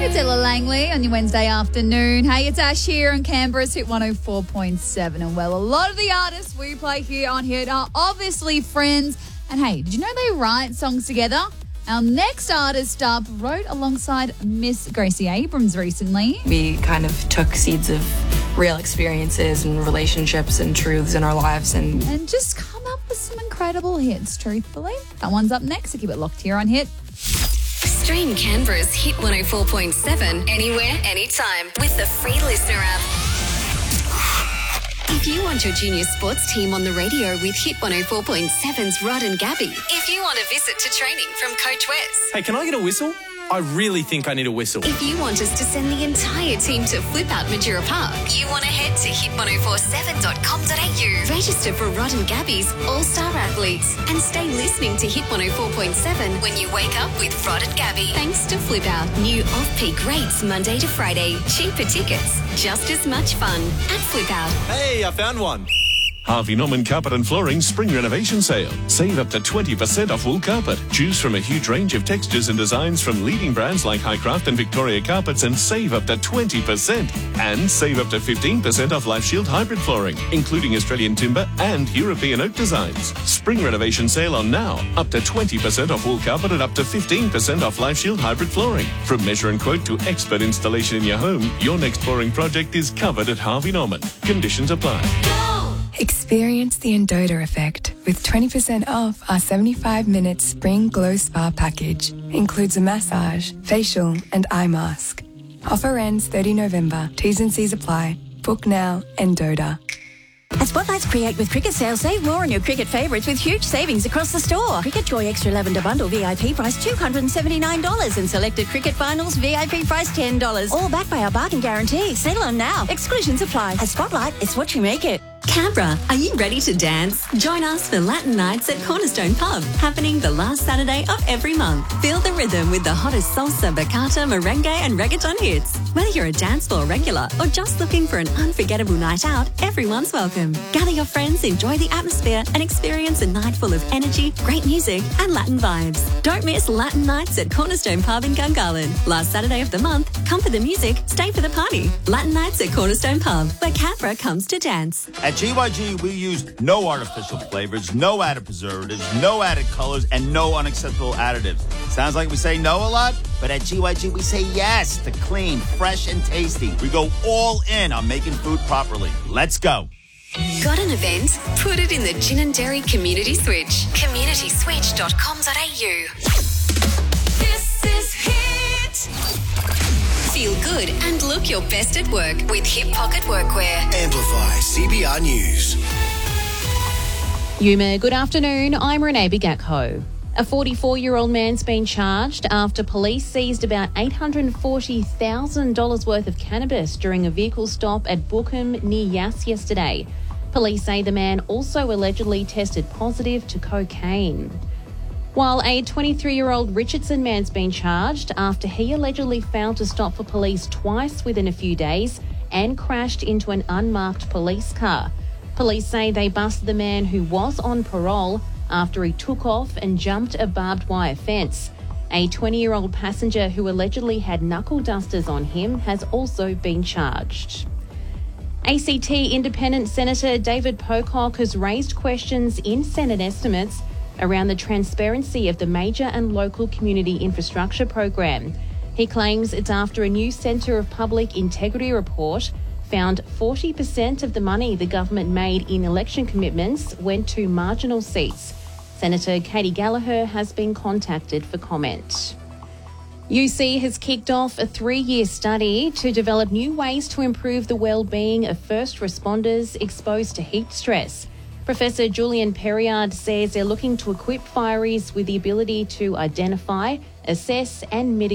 It's Ella Langley on your Wednesday afternoon. Hey, it's Ash here on Canberra's Hit 104.7. And well, a lot of the artists we play here on Hit are obviously friends. And hey, did you know they write songs together? Our next artist up wrote alongside Miss Gracie Abrams recently. We kind of took seeds of real experiences and relationships and truths in our lives and just come up with some incredible hits, truthfully. That one's up next, so keep it locked here on Hit. Stream Canberra's Hit 104.7 anywhere, anytime with the free Listener app. If you want your junior sports team on the radio with Hit 104.7's Rod and Gabby. If you want a visit to training from Coach Wes. Hey, can I get a whistle? I really think I need a whistle. If you want us to send the entire team to Flip Out Majura Park, you want to head to hit1047.com.au. Register for Rod and Gabby's All-Star Athletes and stay listening to Hit 104.7 when you wake up with Rod and Gabby. Thanks to Flip Out, new off-peak rates Monday to Friday. Cheaper tickets, just as much fun at Flip Out. Hey, I found one. Harvey Norman Carpet and Flooring Spring Renovation Sale. Save up to 20% off wool carpet. Choose from a huge range of textures and designs from leading brands like Highcraft and Victoria Carpets and save up to 20%. And save up to 15% off Life Shield hybrid flooring, including Australian timber and European oak designs. Spring Renovation Sale on now. Up to 20% off wool carpet and up to 15% off Life Shield hybrid flooring. From measure and quote to expert installation in your home, your next flooring project is covered at Harvey Norman. Conditions apply. Experience the Endota effect with 20% off our 75-minute Spring Glow Spa package. Includes a massage, facial and eye mask. Offer ends 30 November. T's and C's apply. Book now, Endota. At Spotlight's Create with Cricket sale, save more on your cricket favourites with huge savings across the store. Cricket Joy Extra Lavender Bundle VIP price $279 and selected cricket finals VIP price $10. All backed by our bargain guarantee. Settle on now. Exclusions apply. At Spotlight, it's what you make it. Canberra, are you ready to dance? Join us for Latin Nights at Cornerstone Pub, happening the last Saturday of every month. Feel the rhythm with the hottest salsa, bachata, merengue and reggaeton hits. Whether you're a dance floor regular or just looking for an unforgettable night out, everyone's welcome. Gather your friends, enjoy the atmosphere and experience a night full of energy, great music and Latin vibes. Don't miss Latin Nights at Cornerstone Pub in Gungahlin. Last Saturday of the month, come for the music, stay for the party. Latin Nights at Cornerstone Pub, where Canberra comes to dance. At GYG, we use no artificial flavors, no added preservatives, no added colors, and no unacceptable additives. Sounds like we say no a lot, but at GYG, we say yes to clean, fresh, and tasty. We go all in on making food properly. Let's go. Got an event? Put it in the Gin and Dairy Community Switch. communityswitch.com.au. This is Hit. Feel good and look your best at work with Hip Pocket Workwear. Amplify CBR News. Yuma, good afternoon. I'm Renee Bigakho. A 44-year-old man's been charged after police seized about $840,000 worth of cannabis during a vehicle stop at Bookham near Yass yesterday. Police say the man also allegedly tested positive to cocaine. While a 23-year-old Richardson man's been charged after he allegedly failed to stop for police twice within a few days and crashed into an unmarked police car. Police say they busted the man who was on parole after he took off and jumped a barbed wire fence. A 20-year-old passenger who allegedly had knuckle dusters on him has also been charged. ACT Independent Senator David Pocock has raised questions in Senate estimates around the transparency of the major and local community infrastructure program. He claims it's after a new Centre of Public Integrity report found 40% of the money the government made in election commitments went to marginal seats. Senator Katie Gallagher has been contacted for comment. UC has kicked off a 3-year study to develop new ways to improve the well-being of first responders exposed to heat stress. Professor Julian Perriard says they're looking to equip fireys with the ability to identify, assess and mitigate